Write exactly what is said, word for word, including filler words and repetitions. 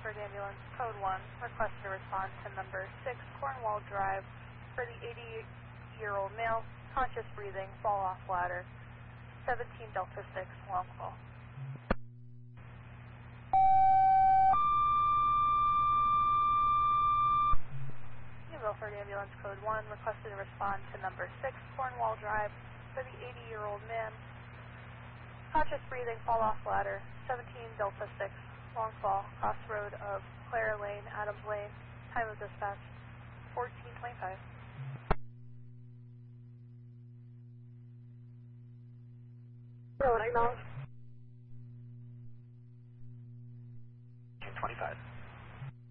Milford Ambulance, Code one, request to respond to number six Cornwall Drive for the eighty-year-old male, conscious breathing, fall off ladder, seventeen Delta six, long call. New Milford Ambulance, Code one, requested to respond to number six Cornwall Drive for the eighty-year-old man, conscious breathing, fall off ladder, seventeen Delta six, long fall, crossroad of Clara Lane, Adams Lane, time of dispatch, fourteen twenty-five. So acknowledge